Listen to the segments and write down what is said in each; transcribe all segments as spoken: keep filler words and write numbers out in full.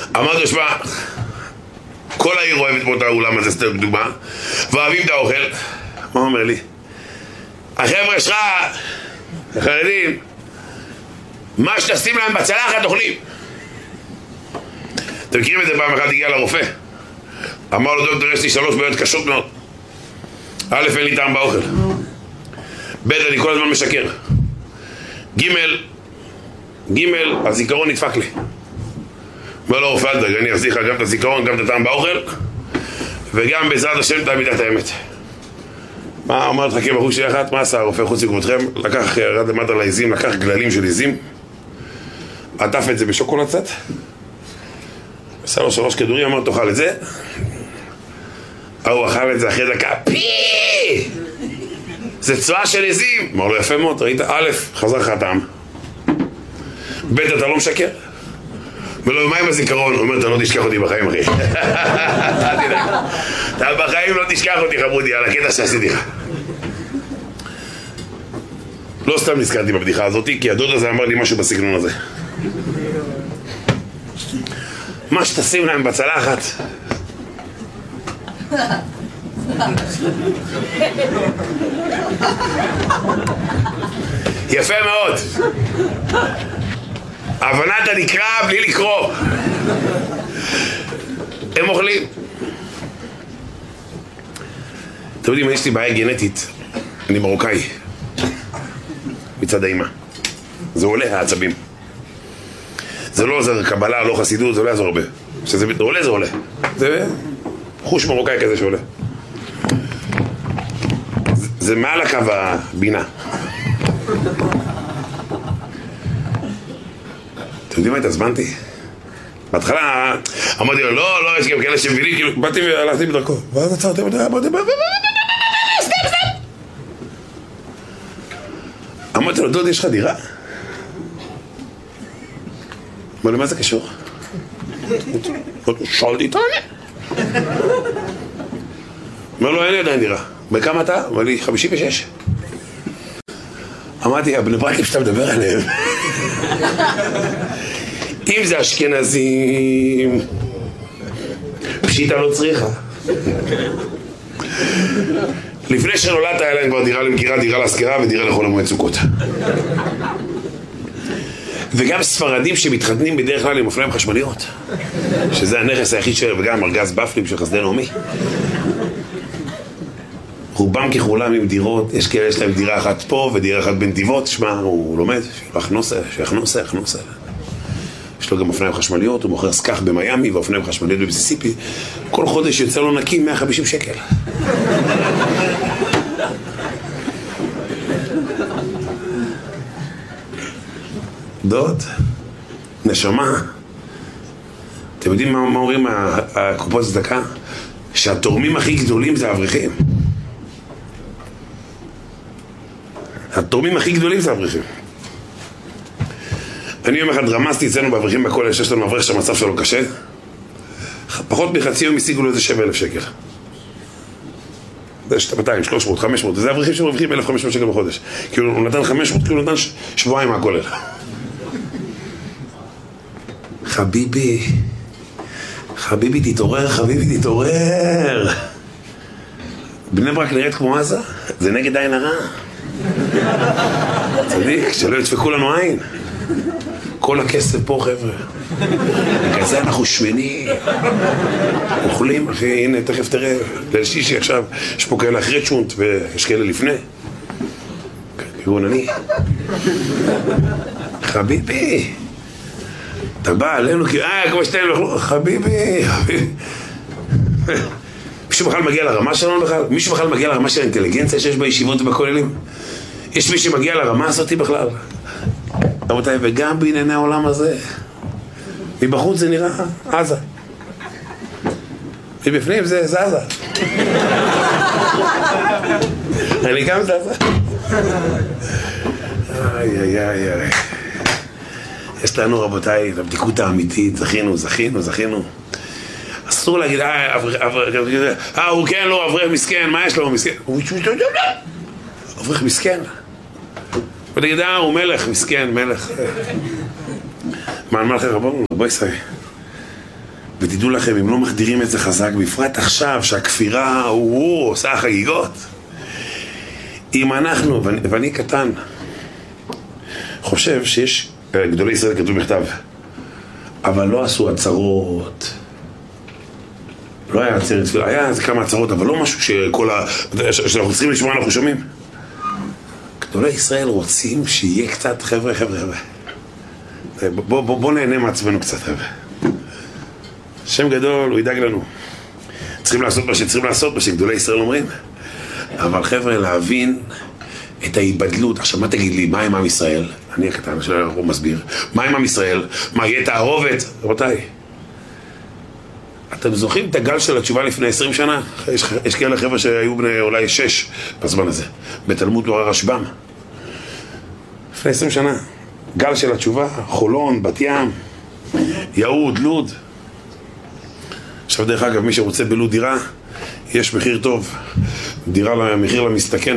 אמרתי לו, שמע, כל העיר אוהבת פה את האולם הזה, סתם דוגמה, ואוהבים את האוכל. מה אומר לי? החבר'ה שלך, החרדים, מה שתשים להם בצלחת אוכלים. אתם מכירים את זה? פעם אחת הגיע לרופא, אמר לו, דוקטור, יש לי שלוש בעיות קשות מאוד. א', אין לי טעם באוכל, ב', אני כל הזמן משקר, ג', ג', הזיכרון נדפק לי. אומר לו, רופא, אני אחזיר לך גם את הזיכרון, גם את הטעם באוכל, וגם בעזרת השם את מידת האמת. מה אמר, תחכה בחוש שלי אחת, מה עשה הרופא חוץ מכבודכם? לקח, ירד למטה לעזים, לקח גללים של עזים, עטף את זה בשוקולד קצת, עשה לו שלוש כדורים, אמר, תאכל את זה. הוא אכל את זה אחרי דקה, פי! זה צועה של עזים. אמר לו, יפה מאוד, ראית? א', חזר לך הטעם, ב', אתה לא משקר, ולא, מה עם הזיכרון? הוא אומר, אתה לא תשכח אותי בחיים, אחי. אתה בחיים לא תשכח אותי, חמודי, על הקטע שעשיתי לך. לא סתם נזכרתי בבדיחה הזאת, כי הדוד הזה אמר לי משהו בסגנון הזה. מה שתשים להם בצלחת. יפה מאוד. הבנת הנקרא בלי לקרוא. הם אוכלים. אתם יודעים, יש לי בעיה גנטית, אני מרוקאי מצד האמא. זה עולה, העצבים. זה לא עוזר קבלה, לא חסידות, זה לא יעזור הרבה. כשזה עולה, זה עולה. זה חוש מרוקאי כזה שעולה. זה, זה מעל הקו הבינה. אתם יודעים מה התעצבנתי? בהתחלה אמרתי לו, לא, לא, יש גם כאלה שמבינים, כאילו, באתי והלכתי בדרכו. ואז עצרתי, אמרתי, אמרתי, סתם, סתם. אמרתי לו, דוד, יש לך דירה? אמר לי, מה זה קשור? שאלתי איתו, אני. אמר לו, אין לי עדיין דירה. בכמה אתה? אמר לי, חמישים ושש. אמרתי, הבני ברקים שאתה מדבר עליהם. אם זה אשכנזים, פשיטה לא צריכה. לפני שנולדת היה להם כבר דירה למכירה, דירה להשכרה ודירה לכל המועד סוכות. וגם ספרדים שמתחתנים בדרך כלל עם אופניים חשמליות, שזה הנכס היחיד שלהם, וגם ארגז בפלים של חסדי נעמי. רובם ככולם עם דירות, יש כאלה יש להם דירה אחת פה ודירה אחת בנתיבות. שמע, הוא לומד, שילך נוסע, שילך נוסע, שילך נוסע. יש לו גם אופניים חשמליות, הוא מוכר סכך במיימי ואופניים חשמליות במיסיסיפי. כל חודש יוצא לו נקי מאה וחמישים שקל. דוד, נשמה, אתם יודעים מה, מה אומרים הקופות צדקה? שהתורמים הכי גדולים זה האברכים. התורמים הכי גדולים זה האברכים. אני יום אחד רמזתי אצלנו באברכים בכולל שיש לנו אברך שהמצב שלו קשה, פחות מחצי יום השיגו לו איזה שבע אלף שקל. זה מאתיים, שלוש מאות, חמש מאות, זה אברכים שמרוויחים אלף וחמש מאות שקל בחודש. כי הוא נתן חמש מאות, כי הוא נתן שבועיים מהכולל. חביבי, חביבי תתעורר, חביבי תתעורר. בני ברק נראית כמו עזה? זה נגד עין הרע. צדיק, שלא ידפקו לנו עין. כל הכסף פה, חבר'ה. כזה אנחנו שמנים. אוכלים, אחי, הנה, תכף תראה. ליל שישי עכשיו, יש פה כאלה אחרי צ'ונט ויש כאלה לפני. כגון אני. חביבי. אתה בא עלינו, אה, כמו שתיים, חביבי, חביבי. מישהו בכלל מגיע לרמה שלנו בכלל? מישהו בכלל מגיע לרמה של האינטליגנציה שיש בישיבות ובכוללים? יש מי שמגיע לרמה הזאת בכלל? רבותיי, וגם בענייני העולם הזה, מבחוץ זה נראה עזה. מבפנים זה זזה. אני גם זזה. איי איי איי איי. יש לנו רבותיי, לבדיקות האמיתית, זכינו, זכינו, זכינו. אסור להגיד, אה, אה, הוא כן, לא, אברך מסכן, מה יש לו, מסכן? אברך מסכן. ותגיד, אה, הוא מלך, מסכן, מלך. מה, מה לך רבו? בואי סבי. ותדעו לכם, אם לא מחדירים את זה חזק, בפרט עכשיו שהכפירה הוא, הוא עושה חגיגות. אם אנחנו, ואני, ואני קטן, חושב שיש, גדולי ישראל כתוב מכתב, אבל לא עשו עצרות, לא היה עצרת תפילה, היה איזה כמה עצרות, אבל לא משהו שכל ה... שאנחנו צריכים לשמוע, אנחנו שומעים. גדולי ישראל רוצים שיהיה קצת, חבר'ה, חבר'ה, חבר'ה. בוא, בוא, בוא נהנה מעצמנו קצת, חבר'ה. שם גדול, הוא ידאג לנו. צריכים לעשות מה שצריכים לעשות, מה שגדולי ישראל אומרים. אבל חבר'ה, להבין את ההיבדלות. עכשיו, מה תגיד לי? מה עם עם ישראל? אני הקטן, הוא מסביר. מה עם עם ישראל? מה יהיה תערובת? רבותיי, אתם זוכרים את הגל של התשובה לפני עשרים שנה? יש, יש כאלה חבר'ה שהיו בני אולי שש בזמן הזה. בתלמוד תורה רשב"ם. לפני עשרים שנה. גל של התשובה, חולון, בת ים, יהוד, לוד. עכשיו דרך אגב, מי שרוצה בלוד דירה, יש מחיר טוב. דירה למחיר למסתכן.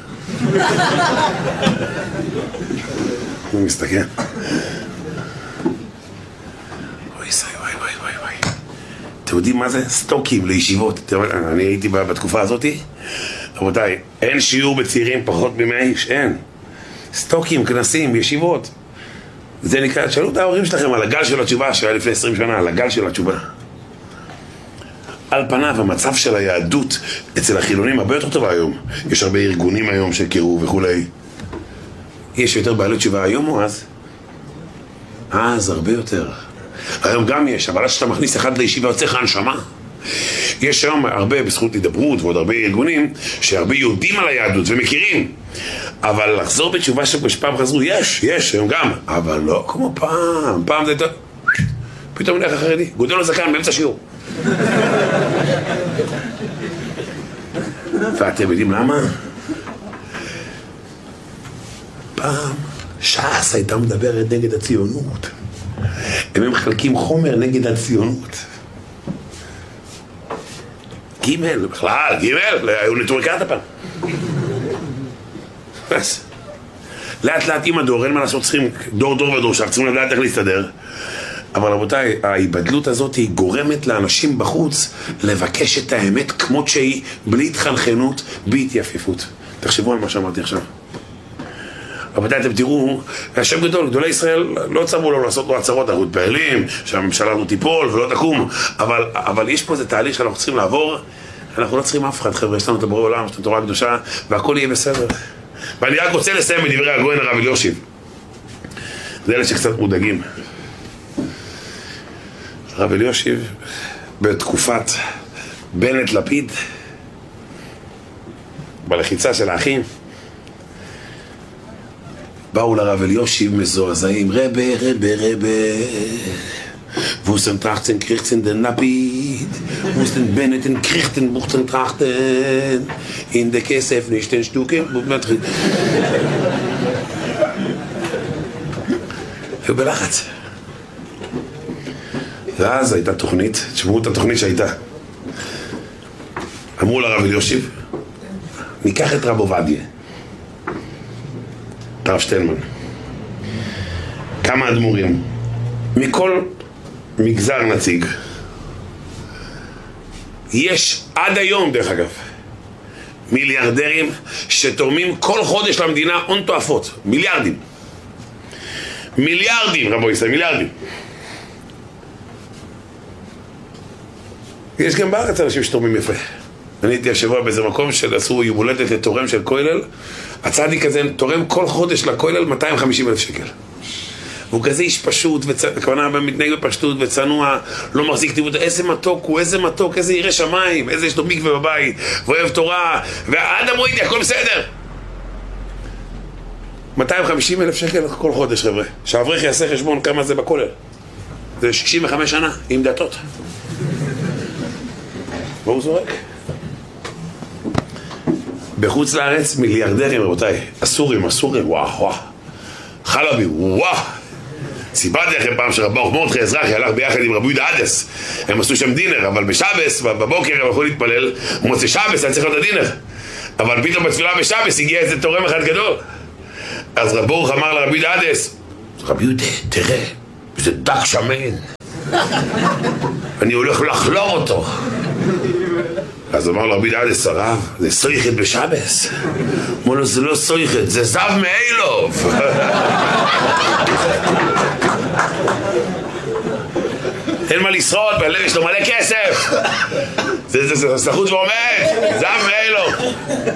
הוא מסתכן. אוי סי, וואי וואי וואי וואי. אתם יודעים מה זה? סטוקים לישיבות. אני הייתי בתקופה הזאת. רבותיי, אין שיעור בצעירים פחות ממאה איש, אין. סטוקים, כנסים, ישיבות. זה נקרא, שאלו את ההורים שלכם על הגל של התשובה שהיה לפני עשרים שנה, על הגל של התשובה. על פניו, המצב של היהדות אצל החילונים הרבה יותר טובה היום. יש הרבה ארגונים היום שקירו וכולי. יש יותר בעלי תשובה היום או אז? אז הרבה יותר. היום גם יש, אבל אז שאתה מכניס אחד לישיבה יוצא לך הנשמה. יש שם הרבה בזכות הידברות ועוד הרבה ארגונים שהרבה יודעים על היהדות ומכירים. אבל לחזור בתשובה שפעם חזרו, יש, יש, היום גם. אבל לא כמו פעם. פעם זה יותר... פתאום נלך החרדי, גודל לו זקן באמצע שיעור. ואתם יודעים למה? פעם ש"ס הייתה מדברת נגד הציונות. הם מחלקים חומר נגד הציונות. ג' בכלל, ג' היו נטורקת הפעם. אז לאט לאט עם הדור, אין מה לעשות, צריכים דור דור ודור עכשיו, צריכים לדעת איך להסתדר. אבל רבותיי, ההיבדלות הזאת היא גורמת לאנשים בחוץ לבקש את האמת כמות שהיא, בלי התחנחנות, בלי התייפיפות. תחשבו על מה שאמרתי עכשיו. רבותיי, אתם תראו, השם גדול, גדולי ישראל לא צרו לו לעשות לו הצהרות, אנחנו מתפעלים שהממשלה לא תיפול ולא תקום, אבל, אבל יש פה איזה תהליך שאנחנו צריכים לעבור. אנחנו לא צריכים אף אחד, חבר'ה, יש לנו את הבורא עולם, יש לנו תורה קדושה, והכל יהיה בסדר. ואני רק רוצה לסיים בדברי הגויין הרב אליושיב. זה אלה שקצת מודאגים. הרב אליושיב, בתקופת בנט לפיד, בלחיצה של האחים, באו לרב אליושיב מזועזעים, רבה, רבה, רבה, ווסן טרחצן קריכצן דן לפיד, ווסן בנטן קריכטן בוכצן טרחטן, אין דה כסף נשתן שטוקן, ומתחיל. היו בלחץ. ואז הייתה תוכנית, תשמעו את התוכנית שהייתה. אמרו לרב אליושיב, ניקח את רב עובדיה, את הרב שטיינמן, כמה אדמו"רים, מכל מגזר נציג. יש עד היום, דרך אגב, מיליארדרים שתורמים כל חודש למדינה הון תועפות, מיליארדים. מיליארדים, רבו ישראל, מיליארדים. יש גם בארץ אנשים שתורמים יפה. אני הייתי השבוע באיזה מקום שעשו יום הולדת לתורם של כולל. הצדיק הזה תורם כל חודש לכולל מאתיים וחמישים אלף שקל. והוא כזה איש פשוט, הכוונה מתנהג בפשטות וצנוע, לא מחזיק טיבות. איזה מתוק הוא, איזה מתוק, איזה ירא שמיים, איזה יש לו מקווה בבית, ואוהב תורה, ועד אמרו איתי, הכל בסדר. מאתיים וחמישים אלף שקל כל חודש, חבר'ה. שהאברך יעשה חשבון כמה זה בכולל. זה שישים וחמש שנה, עם דתות. והוא זורק. בחוץ לארץ מיליארדרים, רבותיי, אסורים, אסורים, וואו, וואו. חלבי, וואו. סיפרתי לכם פעם שרב ברוך מרדכי אזרחי הלך ביחד עם רבי יהודה עדס. הם עשו שם דינר, אבל בשבס, בבוקר הם הלכו להתפלל, הוא מוצא שבס, היה צריך להיות הדינר. אבל פתאום בתפילה בשבס הגיע איזה תורם אחד גדול. אז רב ברוך אמר לרבי יהודה עדס, רבי יהודה, תראה, זה דק שמן. אני הולך לחלור אותו. אז אמר לו רבי דעדס, הרב, זה סויכת בשבס. אמר לו, זה לא סויכת, זה זב מאילוב. אין מה לשרוד, בלב יש לו מלא כסף. זה סלחות ועומד, זב מאילוב.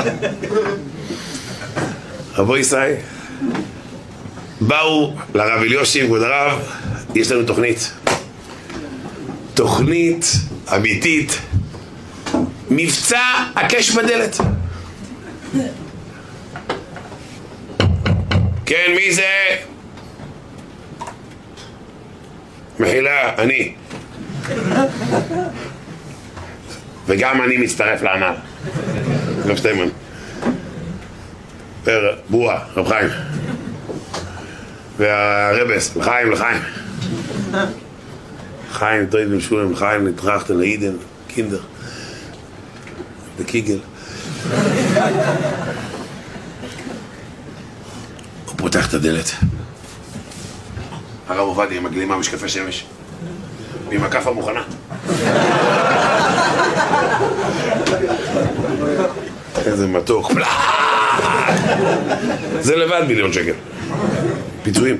רבו ישראל, באו לרב אליושיב, כבוד הרב, יש לנו תוכנית. תוכנית אמיתית, מבצע הקש בדלת. כן, מי זה? מחילה, אני. וגם אני מצטרף לעמל. רב שטיימן. פר בועה, רב חיים. והרבס, לחיים, לחיים. חיים, טויד משולם, לחיים, נטרחת, לעידן, קינדר. בקיגל. הוא פותח את הדלת. הרב עובדיה עם הגלימה משקפי שמש. ועם הכף המוכנה. איזה מתוק. זה לבד מיליון שקל. פיצויים.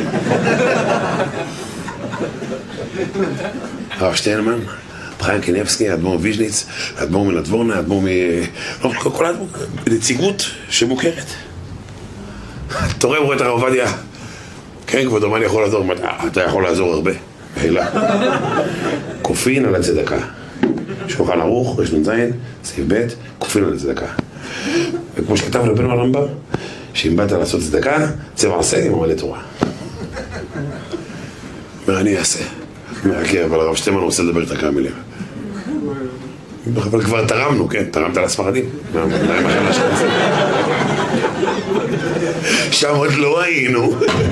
הרב שטיינמן, חיים קניבסקי, אדמו"ר ויז'ניץ, אדמו"ר מלדבורנה, אדמו"ר מ... כל אדמו"ר, נציגות שמוכרת. תורם רואה את הרב עובדיה. כן, כבודו, מה אני יכול לעזור? אתה יכול לעזור הרבה. הילה. קופין על הצדקה. שולחן ערוך, רשת זין, סעיף ב', קופין על הצדקה. וכמו שכתב רבנו הרמב"ם, שאם באת לעשות צדקה, צבע עשה עם המלא תורה. אומר, אני אעשה. מרקר, אבל הרב שטיימן רוצה לדבר את כמה מילים. אבל כבר תרמנו, כן? תרמת לספרדים. שם עוד לא היינו.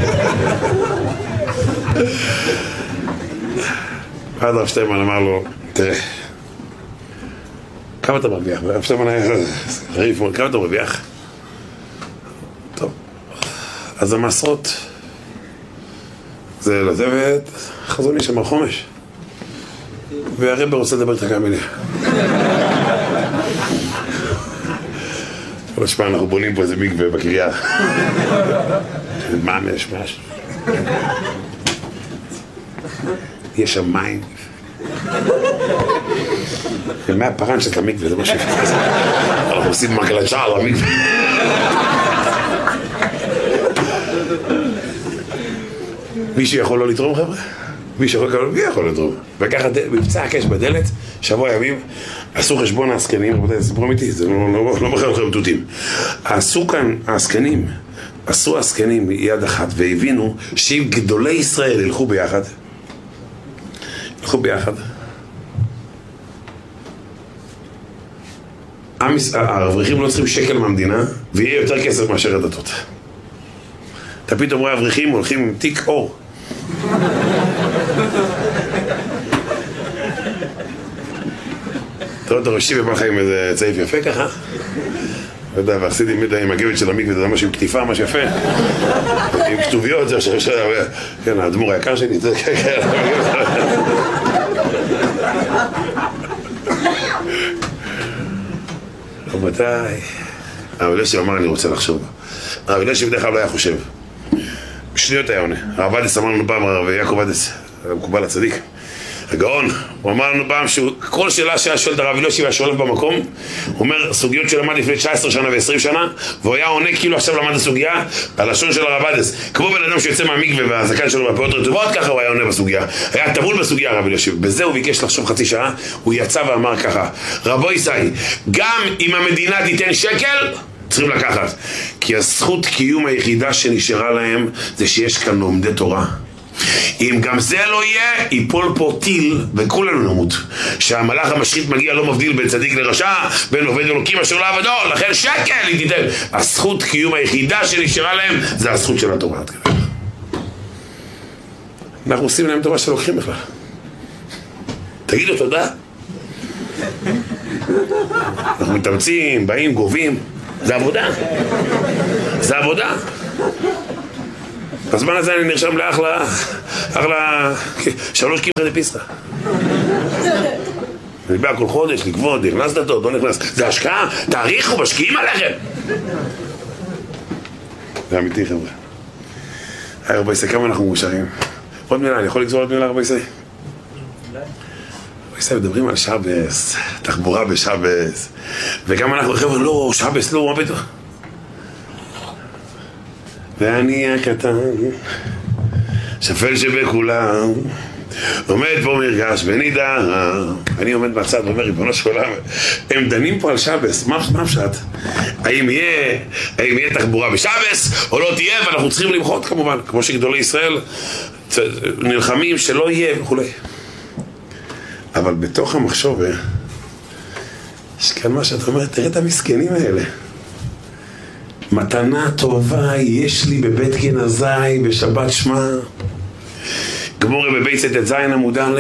אז הרב שטיימן אמר לו, תראה, כמה אתה מרוויח? הרב שטיימן היה חריף, כמה אתה מרוויח? טוב, אז המעשרות זה לזבת, חזון איש אמר חומש. והרבר רוצה לדבר את הכמה מילים. כל השפעה, אנחנו בונים פה איזה מקווה בקריאה. מה יש, מה יש? יש שם מים. מהפרן של המקווה, זה משהו. אנחנו עושים מקלצ'ה על המקווה. מישהו יכול לא לתרום, חבר'ה? מישהו יכול, מי יכול לתרום? וככה מבצע הקש בדלת, שבוע ימים, עשו חשבון העסקנים, רבותיי, זה סיפורים איתי, זה לא, לא, לא מכיר לכם תותים. עשו כאן העסקנים, עשו העסקנים יד אחת, והבינו שאם גדולי ישראל ילכו ביחד, ילכו ביחד, האברכים לא צריכים שקל מהמדינה, ויהיה יותר כסף מאשר הדתות. אתה פתאום רואה אברכים הולכים עם תיק אור. אתה רואה את הראשי ובא לך עם איזה צעיף יפה ככה? לא יודע, ועשיתי מידה עם הגבת של המקווה, זה משהו עם כתיפה, משהו יפה. עם כתוביות, זה עכשיו, כן, האדמו"ר היקר שלי, זה כן. רבותיי, הרב אלישיב אמר, אני רוצה לחשוב. הרב אלישיב בדרך כלל לא היה חושב. בשניות היה עונה. הרב עדס אמר לנו פעם, הרב יעקב עדס, המקובל הצדיק, הגאון, הוא אמר לנו פעם שכל שאלה שהיה שואל את הרב אלישיב היה שואל במקום, הוא אומר, סוגיות שלמד לפני תשע עשרה שנה ו-עשרים שנה, והוא היה עונה כאילו עכשיו למד הסוגיה, הלשון של הרב עדס, כמו בן אדם שיוצא מהמקווה והזקן שלו מהפאות רטובות, ככה הוא היה עונה בסוגיה, היה טבול בסוגיה הרב אלישיב. בזה הוא ביקש לחשוב חצי שעה, הוא יצא ואמר ככה, רבו ישראל, גם אם המדינה תיתן שקל, צריכים לקחת, כי הזכות קיום היחידה שנשארה להם זה שיש כאן לומדי תורה. אם גם זה לא יהיה, ייפול פה טיל וכולנו נמות. שהמלאך המשחית מגיע לא מבדיל בין צדיק לרשע, בין עובד אלוקים אשר לעבדו, לכן שקל היא תיתן. הזכות קיום היחידה שנשארה להם זה הזכות של התורה. אנחנו עושים להם טובה שלוקחים בכלל. תגידו תודה. אנחנו מתאמצים, באים, גובים, זה עבודה. זה עבודה. בזמן הזה אני נרשם לאחלה, אחלה, שלוש קמחא דפסחא. אני בא כל חודש לקבוד, נכנס דתות, לא נכנס. זה השקעה, תאריכו, משקיעים עליכם. זה אמיתי חבר'ה. היי רבי ישראל, כמה אנחנו מאושרים. עוד מילה, אני יכול לגזור עוד מילה רבי ישראל? רבי ישראל, מדברים על שבס, תחבורה בשבס. וגם אנחנו חבר'ה, לא, שבס, לא, מה בטח? ואני הקטן, שפל שבכולם, עומד פה מרגש ונידע, אני עומד בצד ואומר, ריבונו של עולם, הם דנים פה על שבס, מה, מה פשט? האם יהיה, האם יהיה תחבורה בשבס או לא תהיה, ואנחנו צריכים למחות כמובן, כמו שגדולי ישראל נלחמים שלא יהיה וכו'. אבל בתוך המחשוב, יש כאן מה שאתה אומר, תראה את המסכנים האלה. מתנה טובה יש לי בבית גנזי בשבת שמה, גמורה בבית צאת זין עמוד א'.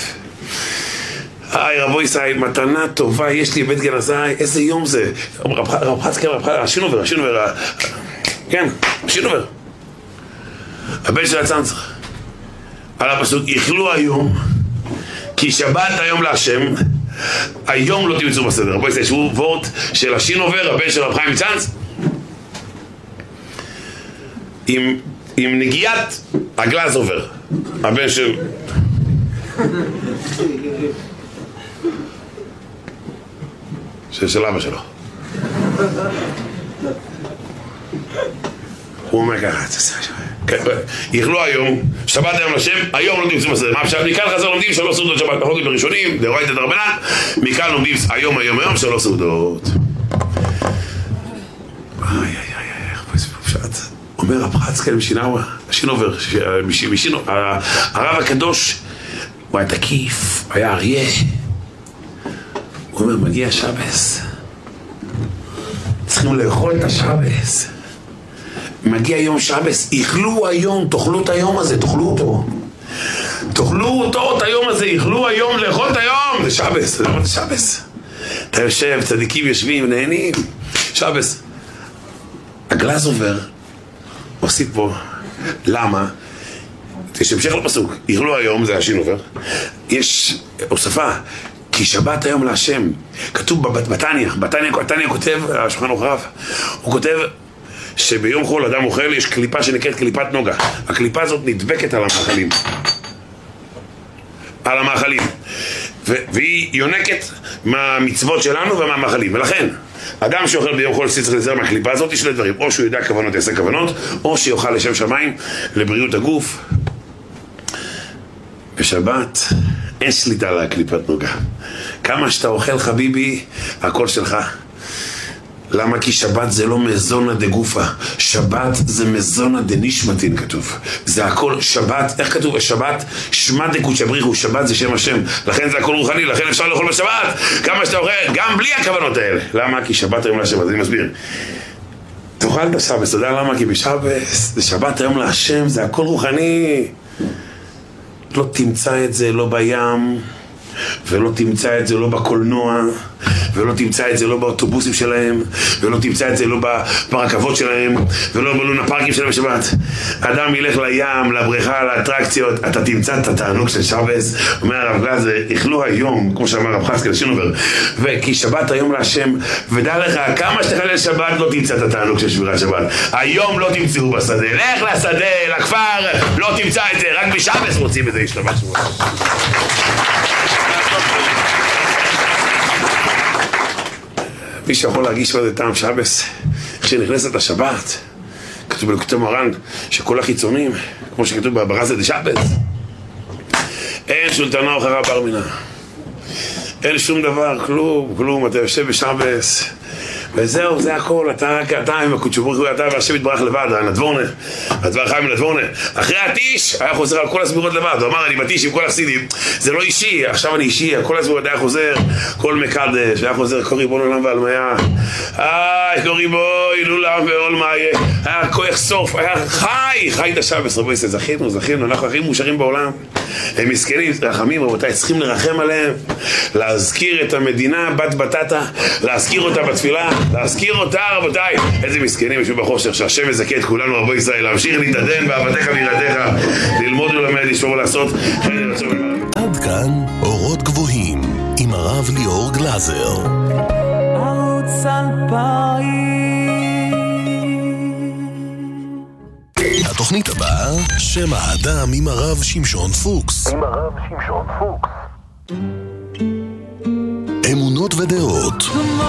היי רבו ישראל, מתנה טובה יש לי בבית גנזי, איזה יום זה? רב חצקאל, השינובר, השינובר, כן, השינובר, הבן של הצנצר על הפסוק, יאכלו היום כי שבת היום להשם, היום לא תמצאו בסדר. רבו ישראל, שהוא וורט של השינובר, הבן של רב חיים מצנץ, עם, עם נגיעת הגלז עובר, הבן של של, של אבא שלו. הוא אומר ככה, יאכלו היום, שבת היום לשם, היום לא תמצאו בסדר. מה עכשיו? מכאן חזר לומדים שלוש סעודות שבת, פחות בראשונים, דאורייתא דרבנן, מכאן לומדים היום היום היום שלוש סעודות. איי איי איי, איך פה זה פשט? אומר רב חצקאל משינאווה, השינובר, הרב הקדוש, הוא היה תקיף, היה אריה. הוא אומר, מגיע שבס, צריכים לאכול את השבס. מגיע יום שבס, יאכלו היום, תאכלו את היום הזה, תאכלו אותו. תאכלו אותו, את היום הזה, יאכלו היום, לאכול את היום. זה שבס, זה שבס. אתה יושב, צדיקים יושבים, נהנים. שבס. הגלז עובר. עושים פה, למה? יש המשך לפסוק, יאכלו היום, זה השינובר, יש הוספה, כי שבת היום להשם, כתוב בתניא, בתניא כותב, השולחן ערוך הרב, הוא כותב שביום חול אדם אוכל, יש קליפה שנקראת קליפת נוגה, הקליפה הזאת נדבקת על המאכלים, על המאכלים, והיא יונקת מהמצוות שלנו ומהמאכלים, ולכן אדם שאוכל ביום חול צריך לזהר מהקליפה הזאת, יש שני דברים, או שהוא ידע כוונות, יעשה כוונות, או שיאכל לשם שמיים, לבריאות הגוף. בשבת אין שליטה על הקליפת נוגה. כמה שאתה אוכל חביבי, הכל שלך. למה? כי שבת זה לא מזונה דגופה, שבת זה מזונה דנשמתין כתוב. זה הכל שבת, איך כתוב? שבת שמע דקודשא בריחו, שבת זה שם השם, לכן זה הכל רוחני, לכן אפשר לאכול בשבת כמה שאתה אוכל, גם בלי הכוונות האלה. למה? כי שבת היום להשם, אז אני מסביר. תאכל בשבת, אתה יודע למה? כי בשבת זה שבת היום להשם, זה הכל רוחני. לא תמצא את זה לא בים, ולא תמצא את זה לא בקולנוע, ולא תמצא את זה לא באוטובוסים שלהם, ולא תמצא את זה לא ברכבות שלהם, ולא בלונה פארקים שלהם בשבת. אדם ילך לים, לבריכה, לאטרקציות, אתה תמצא את התענוג של שבס. אומר הרב גלז, יאכלו היום, כמו שאמר רב חצקאל השינובר, וכי שבת היום להשם, ודע לך, כמה שתחלל שבת לא תמצא את התענוג של שבירת שבת. היום לא תמצאו בשדה, לך לשדה, לכפר, לא תמצא את זה, רק בשבס רוצים את זה, יש לבש שבוע. מי שיכול להרגיש עוד את טעם שבס, איך שנכנסת השבת, כתוב בליקוטי מוהר"ן, שכל החיצונים, כמו שכתוב ברזה דשבס, אין שולטנה או חרב בר מינה. אין שום דבר, כלום, כלום, אתה יושב בשבס, וזהו, זה הכל, אתה, אתה עם הקודש ברוך הוא, אתה והשם יתברך לבד, הנדבורנה, הדבר חיים הנדבורנה. אחרי התיש, היה חוזר על כל הסבירות לבד, הוא אמר, אני בתיש עם כל החסידים, זה לא אישי, עכשיו אני אישי, כל הסבירות היה חוזר, כל מקדש, היה חוזר, כל ריבון עולם ועלמיה, איי, כל ריבון, עולם ועולמיה, היה כוח סוף, היה חי, חי את השבס, רבו ישראל, זכינו, זכינו, אנחנו הכי מאושרים בעולם, הם מסכנים, רחמים, רבותיי, צריכים לרחם עליהם, להזכיר את המדינה, בת בטטה, להזכיר אותה בתפילה, להזכיר אותה, רבותיי. איזה מסכנים ישבו בחושך, שהשם יזכה את כולנו, רבו ישראל, להמשיך להתעדן באהבתך ויראתך, ללמוד ולמד, לשמור ולעשות. עד כאן אורות גבוהים עם הרב ליאור גלזר. ערוץ אלפיים. התוכנית הבאה, שם האדם עם הרב שמשון פוקס. עם הרב שמשון פוקס. אמונות ודעות.